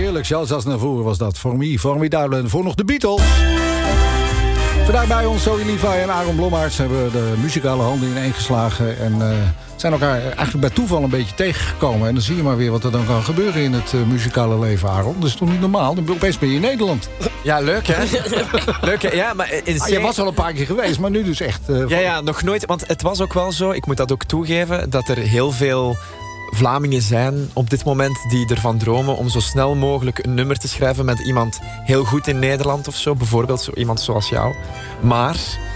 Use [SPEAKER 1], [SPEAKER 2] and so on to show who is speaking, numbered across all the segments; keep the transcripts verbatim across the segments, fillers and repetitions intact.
[SPEAKER 1] heerlijk. Charles Aznavour was dat. For me, formidable. En voor nog de Beatles. Vandaag bij ons Zoe Levi en Aaron Blommaerts hebben de muzikale handen ineen geslagen. En uh, zijn elkaar eigenlijk bij toeval een beetje tegengekomen. En dan zie je maar weer wat er dan kan gebeuren in het uh, muzikale leven, Aaron. Dat is toch niet normaal? Dan opeens ben je in Nederland.
[SPEAKER 2] Ja, leuk hè? Leuk hè? Ja, maar in
[SPEAKER 1] ah, je was al een paar keer geweest, maar nu dus echt... Uh,
[SPEAKER 2] ja, ja, nog nooit. Want het was ook wel zo, ik moet dat ook toegeven, dat er heel veel Vlamingen zijn op dit moment die ervan dromen om zo snel mogelijk een nummer te schrijven met iemand heel goed in Nederland of zo. Bijvoorbeeld zo iemand zoals jou. Maar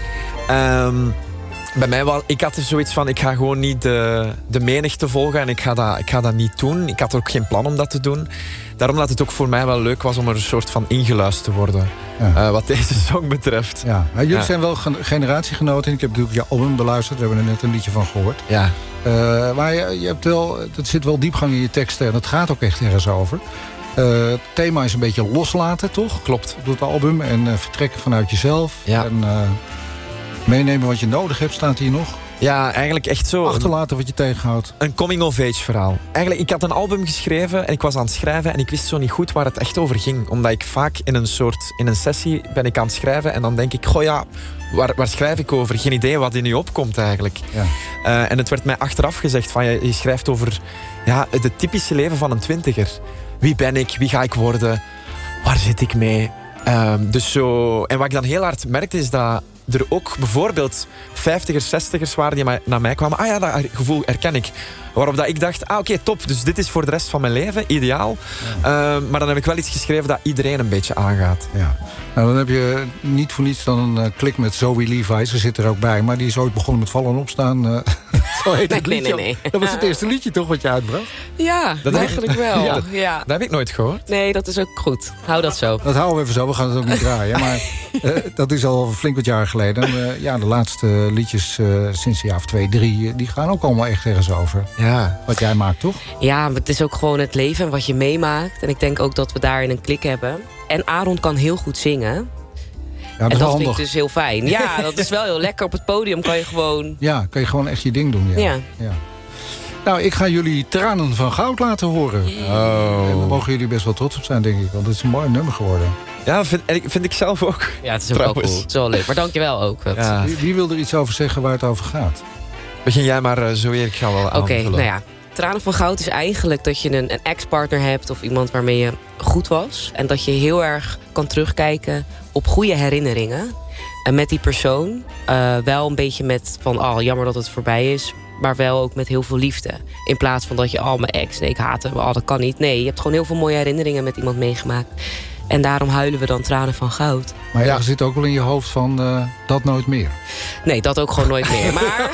[SPEAKER 2] um, bij mij was, ik had er zoiets van, ik ga gewoon niet de, de menigte volgen en ik ga, dat, ik ga dat niet doen. Ik had ook geen plan om dat te doen. Daarom dat het ook voor mij wel leuk was om er een soort van ingeluisterd te worden. Ja. Uh, wat deze song betreft.
[SPEAKER 1] Ja. Ja, jullie
[SPEAKER 2] ja.
[SPEAKER 1] zijn wel generatiegenoten. Ik heb natuurlijk je album beluisterd. We hebben er net een liedje van gehoord.
[SPEAKER 2] Ja.
[SPEAKER 1] Uh, maar je, je hebt wel, er zit wel diepgang in je teksten. En het gaat ook echt ergens over. Uh, het thema is een beetje loslaten, toch?
[SPEAKER 2] Klopt.
[SPEAKER 1] Op het album. En uh, vertrekken vanuit jezelf.
[SPEAKER 2] Ja.
[SPEAKER 1] En uh, meenemen wat je nodig hebt, staat hier nog.
[SPEAKER 2] Ja, eigenlijk echt zo.
[SPEAKER 1] Achterlaten wat je tegenhoudt.
[SPEAKER 2] Een coming-of-age verhaal. Eigenlijk, ik had een album geschreven en ik was aan het schrijven en ik wist zo niet goed waar het echt over ging. Omdat ik vaak in een soort, in een sessie ben ik aan het schrijven en dan denk ik, goh ja, waar, waar schrijf ik over? Geen idee wat in je opkomt eigenlijk.
[SPEAKER 1] Ja.
[SPEAKER 2] Uh, en het werd mij achteraf gezegd van, je, je schrijft over ja, het typische leven van een twintiger. Wie ben ik? Wie ga ik worden? Waar zit ik mee? Um, dus zo... En wat ik dan heel hard merkte is dat er ook bijvoorbeeld vijftigers, zestigers waren die naar mij kwamen. Ah ja, dat gevoel herken ik. Waarop dat ik dacht, ah oké, okay, top. Dus dit is voor de rest van mijn leven, ideaal. Ja. Uh, maar dan heb ik wel iets geschreven dat iedereen een beetje aangaat.
[SPEAKER 1] Ja. Nou, dan heb je niet voor niets dan een uh, klik met Zoe Levi. Ze zit er ook bij, maar die is ooit begonnen met vallen en opstaan. Uh, zo heet het
[SPEAKER 3] nee,
[SPEAKER 1] liedje.
[SPEAKER 3] nee, nee.
[SPEAKER 1] Dat was het eerste liedje toch wat je uitbracht?
[SPEAKER 3] Ja, dat eigenlijk ik... wel. Ja. Ja.
[SPEAKER 2] Dat heb ik nooit gehoord.
[SPEAKER 3] Nee, dat is ook goed. Hou dat zo.
[SPEAKER 1] Dat houden we even zo, we gaan het ook niet draaien. Maar uh, dat is al flink wat jaar geleden. Uh, ja, de laatste liedjes uh, sinds een jaar of twee, drie... die gaan ook allemaal echt ergens over.
[SPEAKER 2] Ja.
[SPEAKER 1] Wat jij maakt, toch?
[SPEAKER 3] Ja, het is ook gewoon het leven en wat je meemaakt. En ik denk ook dat we daarin een klik hebben. En Aaron kan heel goed zingen.
[SPEAKER 1] Ja, dat
[SPEAKER 3] en dat
[SPEAKER 1] handig.
[SPEAKER 3] vind ik dus heel fijn. Ja, dat is wel heel lekker. Op het podium kan je gewoon...
[SPEAKER 1] Ja, kan je gewoon echt je ding doen. Ja.
[SPEAKER 3] Ja.
[SPEAKER 1] Ja. Nou, ik ga jullie Tranen van Goud laten horen.
[SPEAKER 2] Oh.
[SPEAKER 1] En daar mogen jullie best wel trots op zijn, denk ik. Want het is een mooi nummer geworden.
[SPEAKER 2] Ja, vind, vind ik zelf ook.
[SPEAKER 3] Ja, het is ook wel cool. Het is wel leuk. Maar dankjewel ook.
[SPEAKER 1] Ja. Wie, wie wil er iets over zeggen waar het over gaat?
[SPEAKER 2] Begin jij maar uh, zo, ik ga wel aanvullen.
[SPEAKER 3] Oké, nou ja. Tranen van Goud is eigenlijk dat je een, een ex-partner hebt... of iemand waarmee je goed was. En dat je heel erg kan terugkijken op goede herinneringen. En met die persoon uh, wel een beetje met van... oh, jammer dat het voorbij is... maar wel ook met heel veel liefde. In plaats van dat je, oh, mijn ex, nee, ik haat hem, oh, dat kan niet. Nee, je hebt gewoon heel veel mooie herinneringen met iemand meegemaakt. En daarom huilen we dan Tranen van Goud.
[SPEAKER 1] Maar ja, er zit ook wel in je hoofd van, uh, dat nooit meer.
[SPEAKER 3] Nee, dat ook gewoon nooit meer. Maar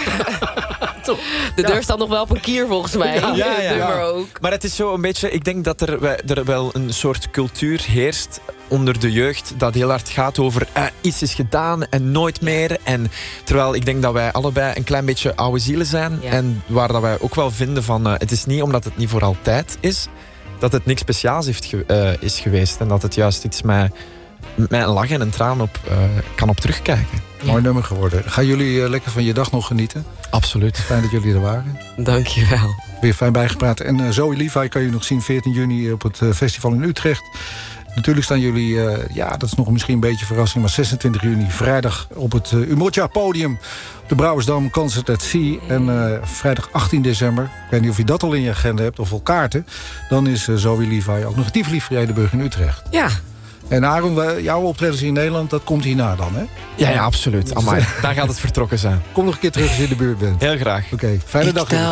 [SPEAKER 3] de deur ja. staat nog wel op een kier volgens mij.
[SPEAKER 2] Ja, ja, ja.
[SPEAKER 3] ja. Ook.
[SPEAKER 2] Maar het is zo een beetje, ik denk dat er, er wel een soort cultuur heerst onder de jeugd dat heel hard gaat over uh, iets is gedaan en nooit meer. En terwijl ik denk dat wij allebei een klein beetje oude zielen zijn. Ja. En waar dat wij ook wel vinden van, uh, het is niet omdat het niet voor altijd is, dat het niks speciaals heeft ge- uh, is geweest. En dat het juist iets met, met een lach en een traan op, uh, kan op terugkijken.
[SPEAKER 1] Ja. Mooi nummer geworden. Gaan jullie uh, lekker van je dag nog genieten?
[SPEAKER 2] Absoluut.
[SPEAKER 1] Fijn dat jullie er waren.
[SPEAKER 3] Dankjewel.
[SPEAKER 1] Weer fijn bijgepraat. En uh, Zoe Levi kan je nog zien veertien juni op het uh, festival in Utrecht. Natuurlijk staan jullie, uh, ja, dat is nog misschien een beetje verrassing... maar zesentwintig juni, vrijdag op het uh, Umoja podium... op de Brouwersdam, Concert at Sea. En uh, vrijdag achttien december, ik weet niet of je dat al in je agenda hebt... of al kaarten, dan is uh, Zoe Levi ook nog Tivoli Vredenburg in Utrecht.
[SPEAKER 3] Ja.
[SPEAKER 1] En Aaron, jouw optredens in Nederland, dat komt hierna dan, hè?
[SPEAKER 2] Ja, ja, absoluut. Amai, daar gaat het vertrokken zijn.
[SPEAKER 1] Kom nog een keer terug als je in de buurt bent.
[SPEAKER 2] Heel graag.
[SPEAKER 1] Oké, okay, fijne
[SPEAKER 3] ik
[SPEAKER 1] dag.